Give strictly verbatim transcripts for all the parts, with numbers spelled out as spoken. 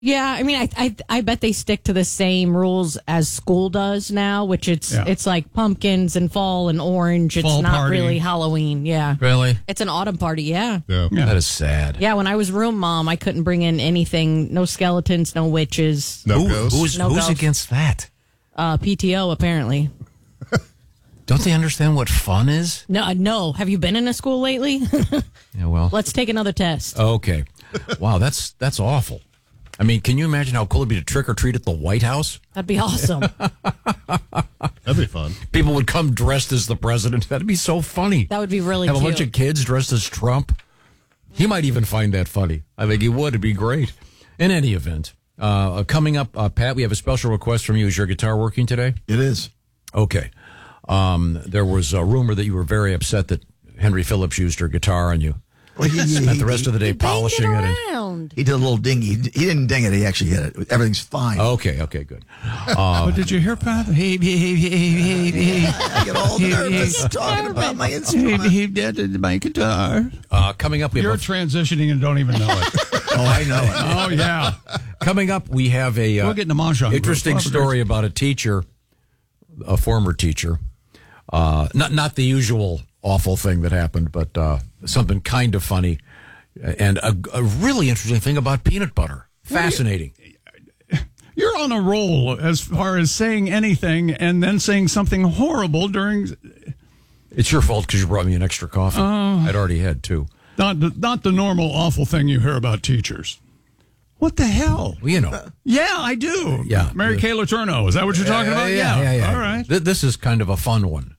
Yeah, I mean, I, I I bet they stick to the same rules as school does now, which it's Yeah. it's like pumpkins and fall and orange. It's Fall not party. really Halloween. Yeah, Really? it's an autumn party. Yeah. Yeah. Yeah. That is sad. Yeah, when I was room mom, I couldn't bring in anything. No skeletons, no witches. No Who- ghosts. who's No who's ghosts. against that? Uh, P T O apparently. Don't they understand what fun is? No, uh, no. Have you been in a school lately? Yeah, well. Let's take another test. Okay. Wow, that's that's awful. I mean, can you imagine how cool it'd be to trick or treat at the White House? That'd be awesome. That'd be fun. People would come dressed as the president. That'd be so funny. That would be really Have cute. a bunch of kids dressed as Trump. He might even find that funny. I think he would. It'd be great. In any event, uh, coming up, uh, Pat, we have a special request from you. Is your guitar working today? It is. Okay. Um, there was a rumor that you were very upset that Henry Phillips used your guitar and you Well, he, he, spent the rest he, of the day You banged polishing it it. and- around. he did a little ding. He, he didn't ding it. He actually hit it. Everything's fine. Okay, okay, good. But did you hear, Pat? He, he, he, he, he, he, I get all nervous talking about my he, instrument. he did my guitar. Uh, coming up, we You're have a, transitioning and don't even know it. Oh, I know it. Oh, yeah. coming up. We have a uh, We'll get into Mahjong. interesting Robert. story about a teacher, a former teacher. Uh, not not the usual awful thing that happened, but uh, something kind of funny, and a, a really interesting thing about peanut butter. Fascinating. You're on a roll as far as saying anything and then saying something horrible during. It's your fault because you brought me an extra coffee. Oh. I'd already had two. Not the, not the normal awful thing you hear about teachers. What the hell? Well, you know. Yeah, I do. Yeah. Mary Kay Letourneau. Is that what you're talking about? yeah, yeah, yeah. All right. Th- This is kind of a fun one.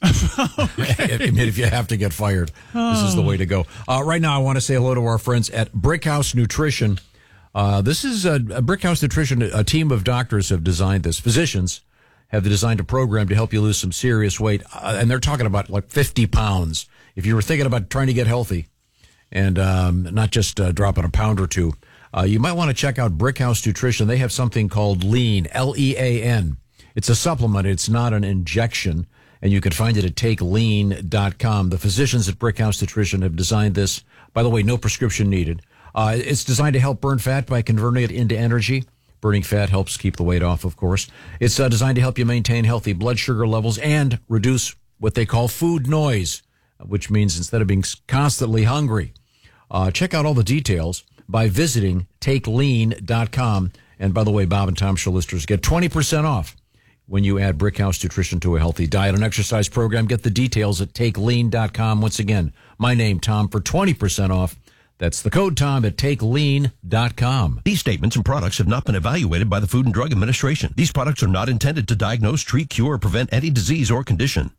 I mean, if you have to get fired, this is the way to go. Uh, right now, I want to say hello to our friends at Brickhouse Nutrition. Uh, this is a, a Brickhouse Nutrition. A team of doctors have designed this. Physicians have designed a program to help you lose some serious weight, uh, and they're talking about like fifty pounds. If you were thinking about trying to get healthy and um, not just uh, dropping a pound or two, uh, you might want to check out Brickhouse Nutrition. They have something called Lean, L E A N. It's a supplement. It's not an injection. And you can find it at take lean dot com. The physicians at Brickhouse Nutrition have designed this. By the way, no prescription needed. Uh, it's designed to help burn fat by converting it into energy. Burning fat helps keep the weight off, of course. It's uh, designed to help you maintain healthy blood sugar levels and reduce what they call food noise, which means instead of being constantly hungry. Uh, check out all the details by visiting take lean dot com. And by the way, Bob and Tom Show listeners get twenty percent off when you add Brickhouse Nutrition to a healthy diet and exercise program. Get the details at take lean dot com. Once again, my name, Tom, for twenty percent off. That's the code Tom at take lean dot com. These statements and products have not been evaluated by the Food and Drug Administration. These products are not intended to diagnose, treat, cure, or prevent any disease or condition.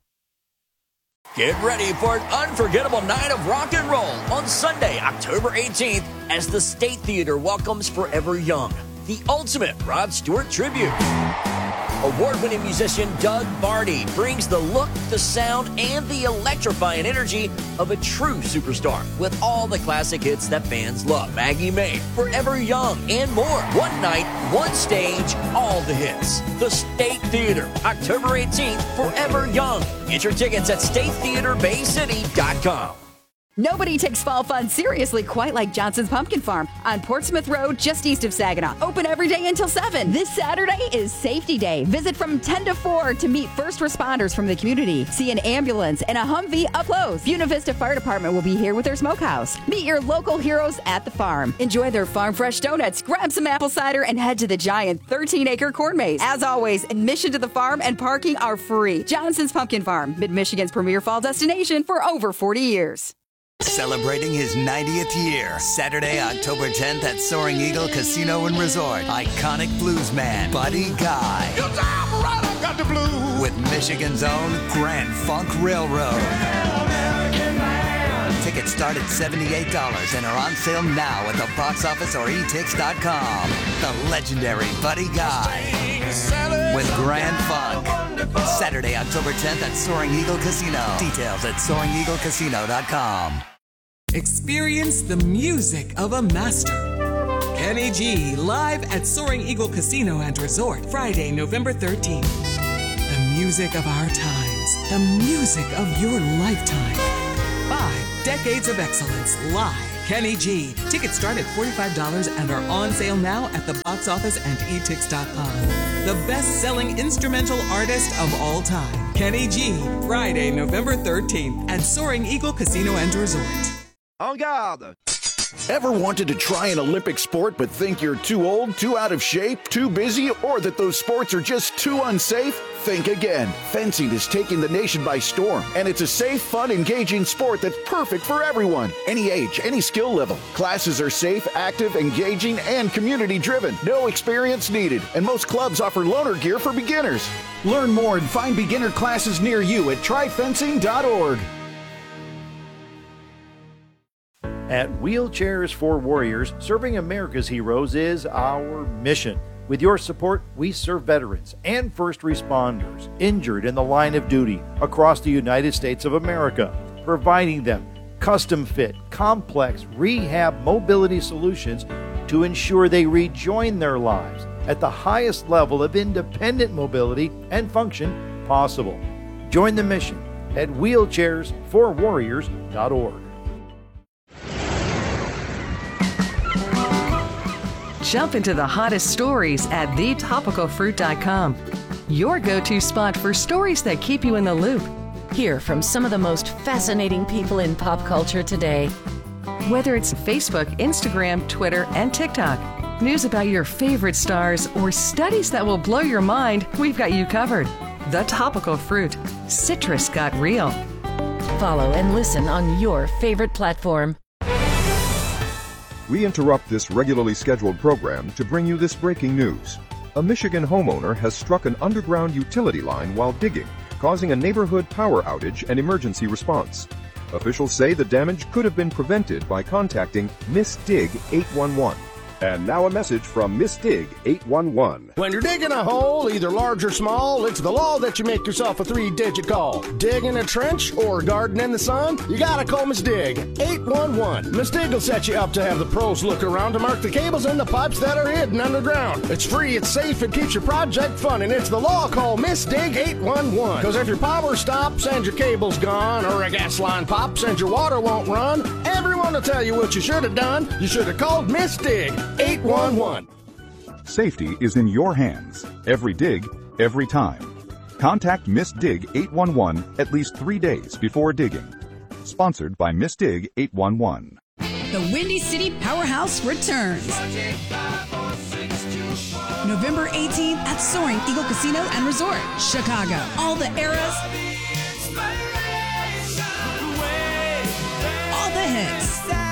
Get ready for an unforgettable night of rock and roll on Sunday, October eighteenth, as the State Theater welcomes Forever Young, the ultimate Rod Stewart tribute. Award-winning musician Doug Barty brings the look, the sound, and the electrifying energy of a true superstar with all the classic hits that fans love. Maggie May, Forever Young, and more. One night, one stage, all the hits. The State Theater, October eighteenth, Forever Young. Get your tickets at state theater bay city dot com. Nobody takes fall fun seriously quite like Johnson's Pumpkin Farm on Portsmouth Road, just east of Saginaw. Open every day until seven. This Saturday is Safety Day. Visit from ten to four to meet first responders from the community. See an ambulance and a Humvee up close. Buena Vista Fire Department will be here with their smokehouse. Meet your local heroes at the farm. Enjoy their farm fresh donuts, grab some apple cider, and head to the giant thirteen acre corn maze. As always, admission to the farm and parking are free. Johnson's Pumpkin Farm, Mid-Michigan's premier fall destination for over forty years. Celebrating his ninetieth year, Saturday, October tenth at Soaring Eagle Casino and Resort. Iconic bluesman Buddy Guy. Right, got the blues. With Michigan's own Grand Funk Railroad. Tickets start at seventy-eight dollars and are on sale now at the box office or e tix dot com. The legendary Buddy Guy with Grand Funk. Saturday, October tenth at Soaring Eagle Casino. Details at soaring eagle casino dot com. Experience the music of a master. Kenny G live at Soaring Eagle Casino and Resort, Friday, November thirteenth. The music of our times, the music of your lifetime. Five decades of excellence live Kenny G. Tickets start at forty-five dollars and are on sale now at the box office and e tix dot com. The best-selling instrumental artist of all time, Kenny G. Friday, November thirteenth at Soaring Eagle Casino and Resort. En garde! Ever wanted to try an Olympic sport but think you're too old, too out of shape, too busy, or that those sports are just too unsafe? Think again. Fencing is taking the nation by storm, and it's a safe, fun, engaging sport that's perfect for everyone. Any age, any skill level. Classes are safe, active, engaging, and community-driven. No experience needed, and most clubs offer loaner gear for beginners. Learn more and find beginner classes near you at try fencing dot org. At Wheelchairs for Warriors, serving America's heroes is our mission. With your support, we serve veterans and first responders injured in the line of duty across the United States of America, providing them custom-fit, complex rehab mobility solutions to ensure they rejoin their lives at the highest level of independent mobility and function possible. Join the mission at wheelchairs for warriors dot org. Jump into the hottest stories at the topical fruit dot com. Your go-to spot for stories that keep you in the loop. Hear from some of the most fascinating people in pop culture today. Whether it's Facebook, Instagram, Twitter, and TikTok, news about your favorite stars, or studies that will blow your mind, we've got you covered. The Topical Fruit. Citrus got real. Follow and listen on your favorite platform. We interrupt this regularly scheduled program to bring you this breaking news. A Michigan homeowner has struck an underground utility line while digging, causing a neighborhood power outage and emergency response. Officials say the damage could have been prevented by contacting Miss Dig eight one one. And now a message from Miss Dig eight one one. When you're digging a hole, either large or small, it's the law that you make yourself a three-digit call. Dig in a trench or garden in the sun, you gotta call Miss Dig eight one one. Miss Dig will set you up to have the pros look around to mark the cables and the pipes that are hidden underground. It's free, it's safe, it keeps your project fun, and it's the law. Call Miss Dig eight one one. Because if your power stops and your cable's gone, or a gas line pops and your water won't run, everyone will tell you what you should have done. You should have called Miss Dig eight one one. Safety is in your hands. Every dig, every time. Contact Miss Dig eight one one at least three days before digging. Sponsored by Miss Dig eight one one. The Windy City Powerhouse returns November eighteenth at Soaring Eagle Casino and Resort, Chicago. All the eras, all the hits.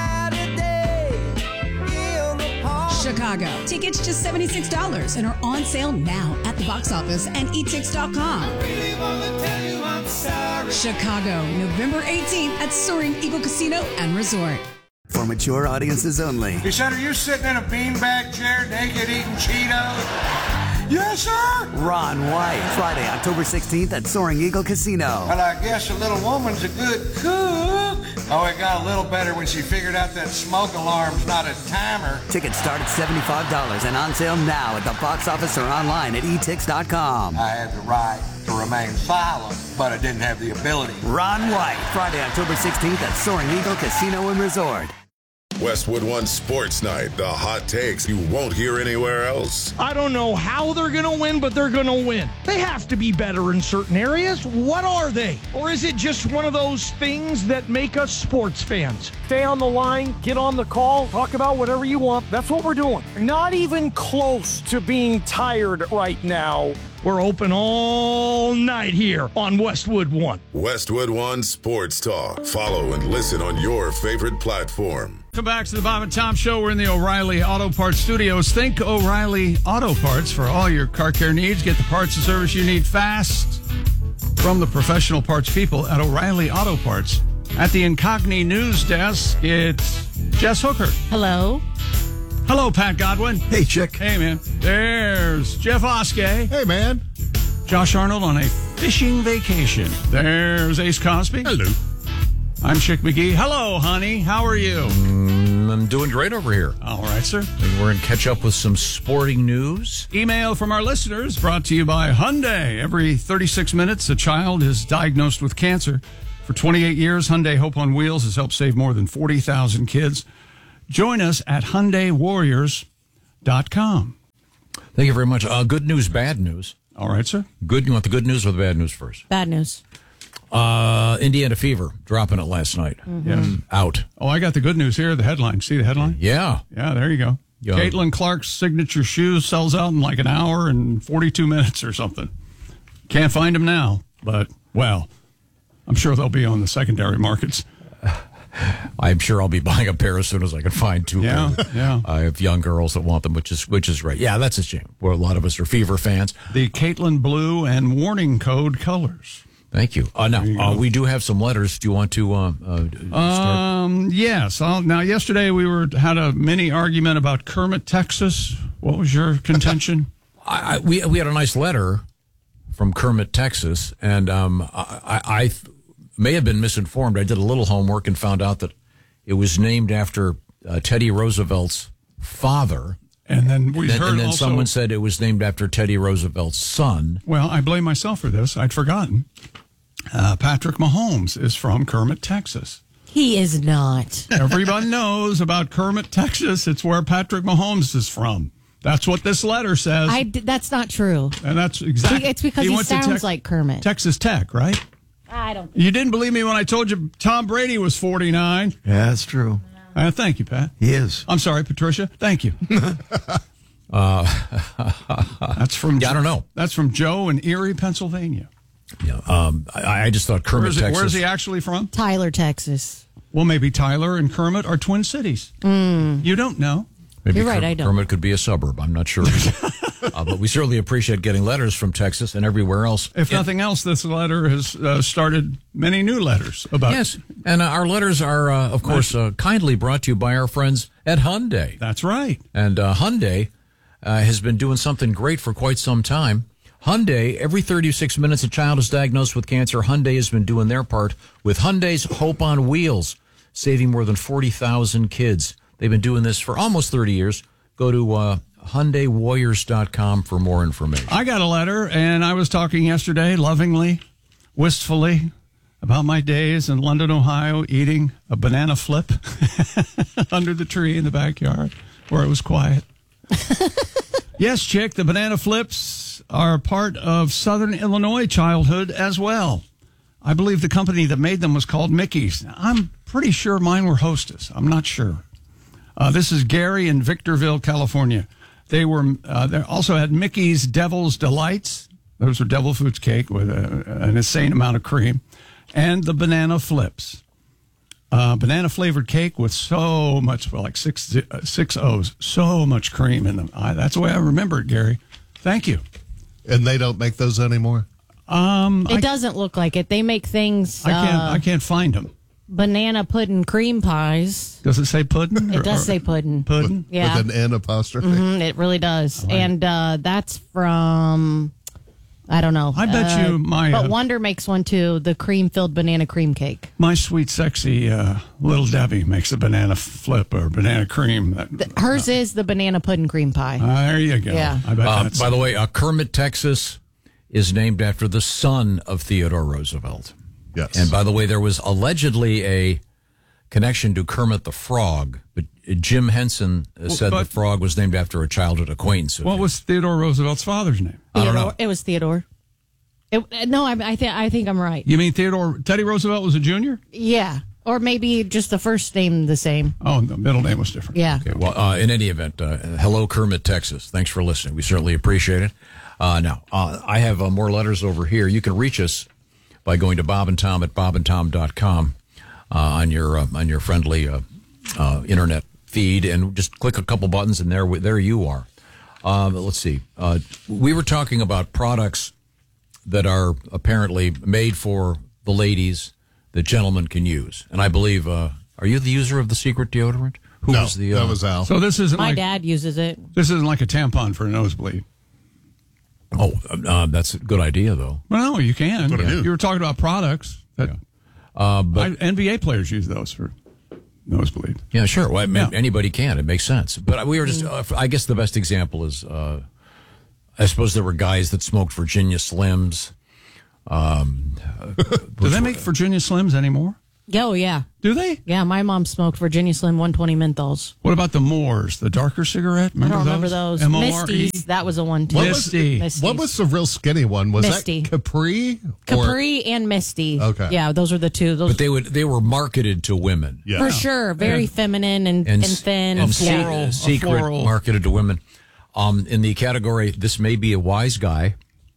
Chicago. Tickets just seventy-six dollars and are on sale now at the box office and e tix dot com. Chicago, November eighteenth at Soaring Eagle Casino and Resort. For mature audiences only. He said, are you sitting in a beanbag chair naked eating Cheetos? Yes, sir. Ron White, Friday, October sixteenth at Soaring Eagle Casino. Well, I guess a little woman's a good cook. Oh, it got a little better when she figured out that smoke alarm's not a timer. Tickets start at seventy-five dollars and on sale now at the box office or online at e tix dot com. I had the right to remain silent, but I didn't have the ability. Ron White, Friday, October sixteenth at Soaring Eagle Casino and Resort. Westwood One Sports Night, the hot takes you won't hear anywhere else. I don't know how they're going to win, but they're going to win. They have to be better in certain areas. What are they? Or is it just one of those things that make us sports fans? Stay on the line, get on the call, talk about whatever you want. That's what we're doing. Not even close to being tired right now. We're open all night here on Westwood One. Westwood One Sports Talk. Follow and listen on your favorite platform. Welcome back to the Bob and Tom Show. We're in the O'Reilly Auto Parts Studios. Think O'Reilly Auto Parts for all your car care needs. Get the parts and service you need fast from the professional parts people at O'Reilly Auto Parts. At the Incogni News Desk, it's Jess Hooker. Hello. Hello, Pat Godwin. Hey, Chick. Hey, man. There's Jeff Oskey. Hey, man. Josh Arnold on a fishing vacation. There's Ace Cosby. Hello. I'm Chick McGee. Hello, honey. How are you? Mm, I'm doing great over here. All right, sir. We're going to catch up with some sporting news. Email from our listeners brought to you by Hyundai. Every thirty-six minutes, a child is diagnosed with cancer. For For twenty-eight years, Hyundai Hope on Wheels has helped save more than forty thousand kids. Join us at Hyundai Warriors dot com. Thank you very much. Uh, good news, bad news. All right, sir. Good. You want the good news or the bad news first? Bad news. Uh, Indiana Fever dropping it last night. Mm-hmm. Yeah. Out. Oh, I got the good news here. The headline. See the headline? Yeah. Yeah, there you go. Yeah. Caitlin Clark's signature shoes sells out in like an hour and forty-two minutes or something. Can't find them now, but, well, I'm sure they'll be on the secondary markets. I'm sure I'll be buying a pair as soon as I can find two. Yeah, pairs. yeah. I have young girls that want them, which is which is great. Yeah, that's a shame. Well, a lot of us are Fever fans. The Caitlin Blue and warning code colors. Thank you. Uh, now, you uh, we do have some letters. Do you want to uh, uh, start? Um, yes. I'll, now, yesterday we were had a mini argument about Kermit, Texas. What was your contention? I, I, we we had a nice letter from Kermit, Texas, and um, I, I, I may have been misinformed. I did a little homework and found out that it was named after uh, Teddy Roosevelt's father. And then we then, heard and then also, someone said it was named after Teddy Roosevelt's son. Well, I blame myself for this. I'd forgotten. Uh, Patrick Mahomes is from Kermit, Texas. He is not. Everyone knows about Kermit, Texas. It's where Patrick Mahomes is from. That's what this letter says. I d- that's not true. And that's exactly. It's because he, went to sounds Tex- like Kermit. Texas Tech, right? I don't. You didn't believe me when I told you Tom Brady was forty-nine. Yeah, that's true. Uh, thank you, Pat. He is. I'm sorry, Patricia. Thank you. uh, that's from. Yeah, I don't know. That's from Joe in Erie, Pennsylvania. Yeah, um, I, I just thought Kermit, Where's, it, Texas. where's he actually from? Tyler, Texas. Well, maybe Tyler and Kermit are twin cities. Mm. You don't know. Maybe You're right, Ker- I don't. Kermit could be a suburb. I'm not sure. uh, but we certainly appreciate getting letters from Texas and everywhere else. If and, nothing else, this letter has uh, started many new letters about. Yes, and uh, our letters are, uh, of course, uh, kindly brought to you by our friends at Hyundai. That's right. And uh, Hyundai uh, has been doing something great for quite some time. Hyundai, every thirty-six minutes a child is diagnosed with cancer. Hyundai has been doing their part with Hyundai's Hope on Wheels, saving more than forty thousand kids. They've been doing this for almost thirty years. Go to uh, Hyundai Warriors dot com for more information. I got a letter, and I was talking yesterday lovingly, wistfully, about my days in London, Ohio, eating a banana flip under the tree in the backyard where it was quiet. Yes, chick, the banana flips are part of Southern Illinois childhood as well. I believe the company that made them was called Mickey's. I'm pretty sure mine were Hostess. I'm not sure. Uh, this is Gary in Victorville, California. They were. Uh, they also had Mickey's Devil's Delights. Those were devil foods cake with a, an insane amount of cream, and the banana flips. Uh, banana flavored cake with so much, well, like six uh, six O's, so much cream in them. I, that's the way I remember it, Gary. Thank you. And they don't make those anymore? Um, It I, doesn't look like it. They make things. I can't. uh, I can't find them. Banana pudding cream pies. Does it say pudding? It does say pudding. Pudding. Yeah. With an N apostrophe? Mm-hmm, it really does. Right. And uh, that's from, I don't know. I bet Uh, you my, But uh, Wonder makes one too, the cream filled banana cream cake. My sweet, sexy uh, little Debbie makes a banana flip or banana cream. That, The- hers is the banana pudding cream pie. uh, there you go. Yeah. I bet Uh, that's by the way, uh, Kermit, Texas is named after the son of Theodore Roosevelt. Yes. And by the way, there was allegedly a connection to Kermit the Frog, but Jim Henson uh, said but- the frog was named after a childhood acquaintance. of What his. was Theodore Roosevelt's father's name? I don't Theodore. know. It was Theodore. It, uh, no, I, I, th- I think I'm right. You mean Theodore Teddy Roosevelt was a junior? Yeah. Or maybe just the first name the same. Oh, the middle name was different. Yeah. Okay, well, uh, in any event, uh, hello, Kermit, Texas. Thanks for listening. We certainly appreciate it. Uh, now, uh, I have uh, more letters over here. You can reach us by going to Bob and Tom at bob and tom dot com uh, on your uh, on your friendly uh, uh, internet feed, and just click a couple buttons, and there there you are. Uh, let's see. Uh, we were talking about products that are apparently made for the ladies that gentlemen can use, and I believe. Uh, are you the user of the secret deodorant? Who No, was the? Uh, that was Al. So this isn't My like dad uses it. this isn't like a tampon for a nosebleed. Oh, uh, that's a good idea, though. Well, no, you can. What do I do? You were talking about products that Uh, but I, N B A players use those for nosebleed. yeah, sure. Well, I mean, Yeah. anybody can. It makes sense. But we were just. Uh, I guess the best example is. Uh, I suppose there were guys that smoked Virginia Slims. Um, Do they make Virginia Slims anymore? Oh, yeah. Do they? Yeah, my mom smoked Virginia Slim one twenty menthols. What about the Moors, the darker cigarette? Remember I don't remember those? those. M O R E? Misties, that was a one too. What was, Misties. what was the real skinny one? Was Misty. that Capri? Capri and Misty. Okay. Yeah, those were the two. Those but they would they were marketed to women. Yeah. For sure. Very And- feminine and, and, and thin. and yeah. se- secret floral. marketed to women. Um, in the category, this may be a wise guy.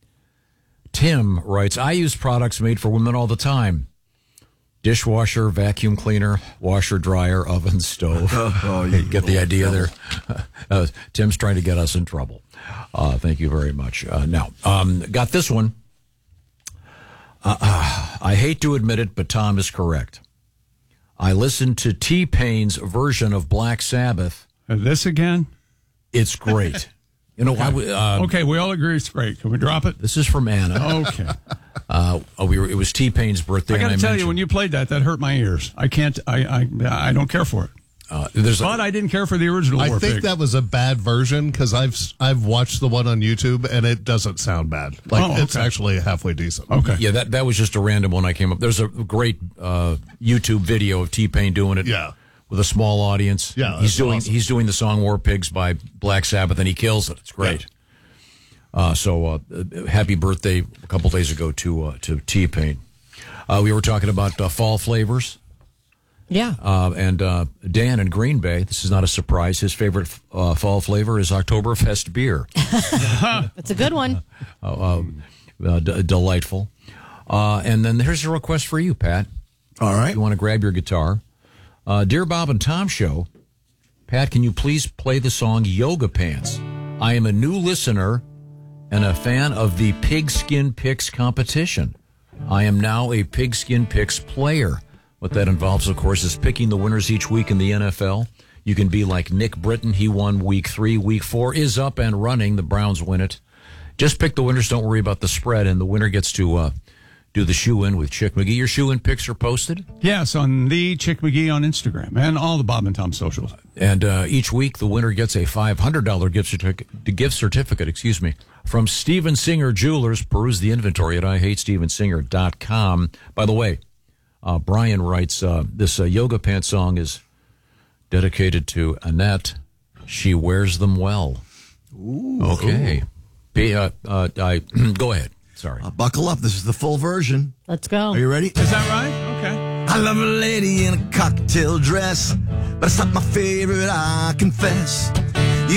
Tim writes, I use products made for women all the time. Dishwasher, vacuum cleaner, washer, dryer, oven, stove. Oh, you get the idea there. Uh, Tim's trying to get us in trouble. Uh, thank you very much. Uh, now, um, got this one. Uh, uh, I hate to admit it, but Tom is correct. I listened to T-Pain's version of Black Sabbath. Uh, this again? It's great. You know, I w- uh, Okay, we all agree it's great. Can we drop it? This is from Anna. Okay. Uh, oh, we were, it was T-Pain's birthday. I got to and tell you, mentioned- when you played that, that hurt my ears. I can't, I I, I don't care for it. Uh, there's but I didn't care for the original I War think Pig. that was a bad version because I've I've watched the one on YouTube and it doesn't sound bad. Like Oh, it's okay. actually halfway decent. Okay. Yeah, that, that was just a random one I came up. There's a great uh, YouTube video of T-Pain doing it. Yeah. With a small audience. Yeah, he's that's doing awesome. he's doing the song "War Pigs" by Black Sabbath, and he kills it. It's great. Uh, so uh, happy birthday a couple days ago to uh, to T-Pain. Uh, we were talking about uh, fall flavors. Yeah. Uh, and uh, Dan in Green Bay, this is not a surprise. His favorite uh, fall flavor is Oktoberfest beer. That's a good one. uh, uh, uh, d- delightful. Uh, and then here's a request for you, Pat. All right. You want to grab your guitar. Uh, Dear Bob and Tom Show, Pat, can you please play the song Yoga Pants? I am a new listener and a fan of the Pigskin Picks competition. I am now a Pigskin Picks player. What that involves, of course, is picking the winners each week in the N F L. You can be like Nick Britton. He won week three. Week four is up and running. The Browns win it. Just pick the winners. Don't worry about the spread. And the winner gets to uh, do the shoe-in with Chick McGee. Your shoe-in picks are posted. Yes, on the Chick McGee on Instagram and all the Bob and Tom socials. And uh, each week, the winner gets a five hundred dollars gift certificate, gift certificate, excuse me, from Steven Singer Jewelers. Peruse the inventory at I hate steven singer dot com. By the way, uh, Brian writes, uh, this uh, Yoga Pants song is dedicated to Annette. She wears them well. Ooh. Okay. Be, uh, uh, I, go ahead. Sorry. Uh, buckle up. This is the full version. Let's go. Are you ready? Is that right? Okay. I love a lady in a cocktail dress, but it's not my favorite, I confess.